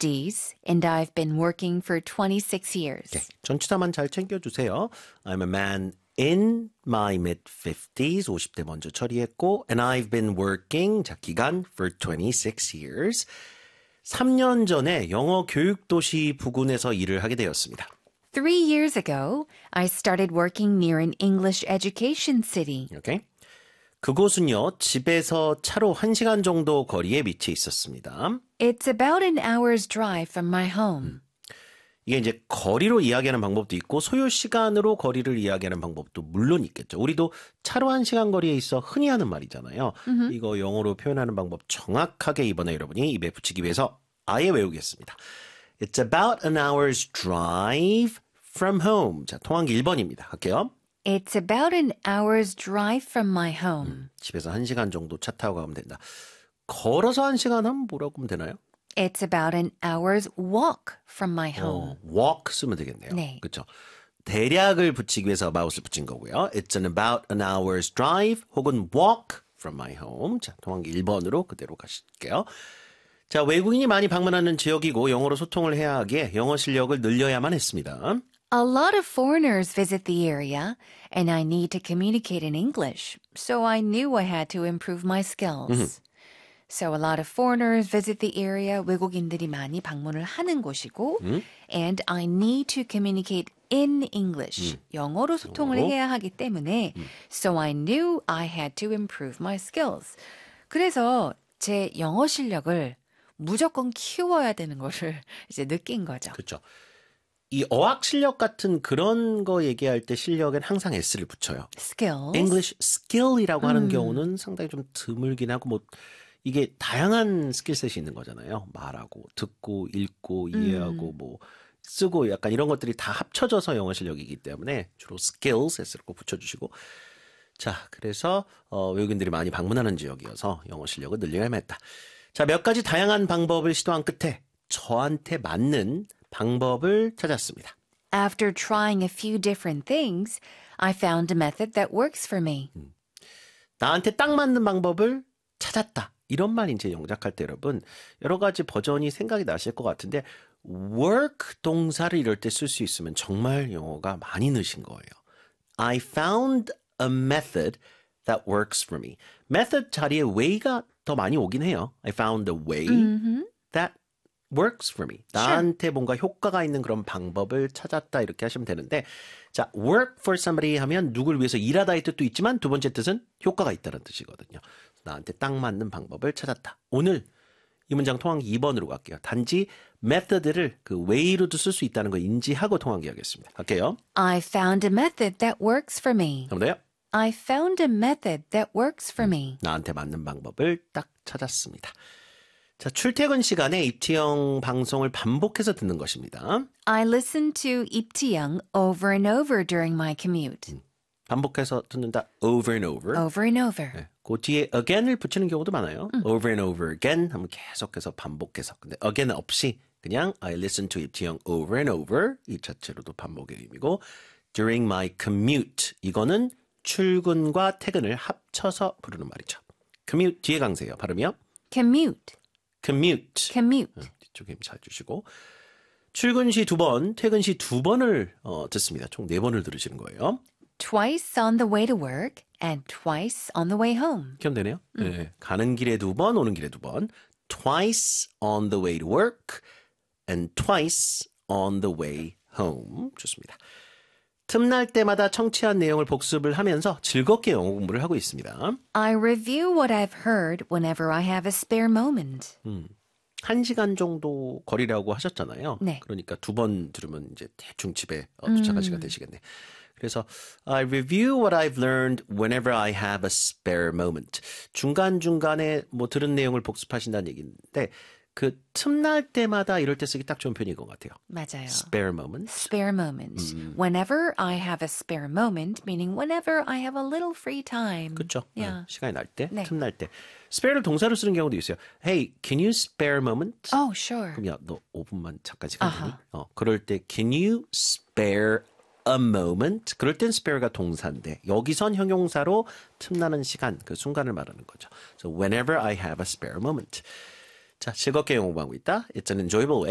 mid-50s and I've been working for 26 years. 네, 전치사만 잘 챙겨주세요. I'm a man in my mid-50s, 50대 먼저 처리했고 and I've been working, 자, 기간 for 26 years. 3년 전에 영어 교육도시 부근에서 일을 하게 되었습니다. 3 years ago, I started working near an English education city. 이렇게. 그곳은요, 집에서 차로 1시간 정도 거리에 위치해 있었습니다. It's about an hour's drive from my home. 이게 이제 거리로 이야기하는 방법도 있고 소요 시간으로 거리를 이야기하는 방법도 물론 있겠죠. 우리도 차로 1시간 거리에 있어 흔히 하는 말이잖아요. 이거 영어로 표현하는 방법 정확하게 이번에 여러분이 입에 붙이기 위해서 아예 외우겠습니다. It's about an hour's drive from home. 자, 통한기 1번입니다. 할게요. It's about an hour's drive from my home. 집에서 1시간 정도 차 타고 가면 된다. 걸어서 1시간 하면 뭐라고 하면 되나요? It's about an hour's walk from my home. walk 쓰면 되겠네요. 네. 그렇죠. 대략을 붙이기 위해서 about을 붙인 거고요. It's about an hour's drive 혹은 walk from my home. 자, 통한기 1번으로 그대로 가실게요. 자, 외국인이 많이 방문하는 지역이고 영어로 소통을 해야 하기에 영어 실력을 늘려야만 했습니다. A lot of foreigners visit the area, and I need to communicate in English, so I knew I had to improve my skills. So a lot of foreigners visit the area, 외국인들이 많이 방문을 하는 곳이고, and I need to communicate in English, 영어로 소통을 영어로? 해야 하기 때문에, so I knew I had to improve my skills. 그래서 제 영어 실력을 무조건 키워야 되는 거를 이제 느낀 거죠. 그렇죠. 이 어학 실력 같은 그런 거 얘기할 때 실력엔 항상 S를 붙여요. Skills. English skill이라고 하는 경우는 상당히 좀 드물긴 하고 뭐 이게 다양한 스킬셋이 있는 거잖아요. 말하고 듣고 읽고 이해하고 뭐 쓰고 약간 이런 것들이 다 합쳐져서 영어 실력이기 때문에 주로 skills S를 꼭 붙여주시고 자 그래서 외국인들이 많이 방문하는 지역이어서 영어 실력을 늘려야만 했다. 자, 몇 가지 다양한 방법을 시도한 끝에 저한테 맞는 방법을 찾았습니다. After trying a few different things, I found a method that works for me. 나한테 딱 맞는 방법을 찾았다. 이런 말 이제 영작할 때 여러분 여러 가지 버전이 생각이 나실 것 같은데 work 동사를 이럴 때 쓸 수 있으면 정말 영어가 많이 느신 거예요. I found a method that works for me. method 자리에 way가 더 많이 오긴 해요. I found a way that works for me. 나한테 뭔가 효과가 있는 그런 방법을 찾았다 이렇게 하시면 되는데 자, work for somebody 하면 누굴 위해서 일하다의 뜻도 있지만 두 번째 뜻은 효과가 있다는 뜻이거든요. 나한테 딱 맞는 방법을 찾았다. 오늘 이 문장 통한기 2번으로 갈게요. 단지 method를 그 way로도 쓸 수 있다는 거 인지하고 통한기 하겠습니다. 갈게요. I found a method that works for me. 한번 더요. I found a method that works for me. 나한테 맞는 방법을 딱 찾았습니다. 자, 출퇴근 시간에 입티형 방송을 반복해서 듣는 것입니다. I listened to 입티영 over and over during my commute. 반복해서 듣는다. over and over. Over and over. 네, 그 뒤에 again을 붙이는 경우도 많아요. over and over again 하면 계속해서 반복해서. 근데 again 없이 그냥 I listen to 입티형 over and over 이 자체로도 반복의 의미고 during my commute 이거는 출근과 퇴근을 합쳐서 부르는 말이죠. commute 뒤에 강세요. 발음이요. Commute. commute. Commute. 뒤쪽에 힘 잘 주시고 출근 시 2번, 퇴근 시 2번을 듣습니다. 총 4번을 들으시는 거예요. Twice on the way to work and twice on the way home. 기억되네요. 네, 가는 길에 2번, 오는 길에 2번. Twice on the way to work and twice on the way home. 좋습니다. 틈날 때마다 청취한 내용을 복습을 하면서 즐겁게 영어 공부를 하고 있습니다. I review what I've heard whenever I have a spare moment. 1시간 정도 거리라고 하셨잖아요. 네. 그러니까 2번 들으면 이제 대충 집에 도착할 시간 되시겠네. 그래서 I review what I've learned whenever I have a spare moment. 중간중간에 뭐 들은 내용을 복습하신다는 얘기인데 그 틈날 때마다 이럴 때 쓰기 딱 좋은 편인 것 같아요. 맞아요. Spare moment. Spare moment. Whenever I have a spare moment, meaning whenever I have a little free time. 그렇죠. Yeah. 시간이 날 때, 네. 틈날 때. spare를 동사로 쓰는 경우도 있어요. Hey, can you spare a moment? Oh, sure. 그럼 야, 너 5분만 잠깐 시간 되니? 그럴 때 can you spare a moment? 그럴 땐 spare가 동사인데 여기선 형용사로 틈나는 시간, 그 순간을 말하는 거죠. So whenever I have a spare moment. 자, 즐겁게 영어 공부하고 있다. It's an enjoyable way.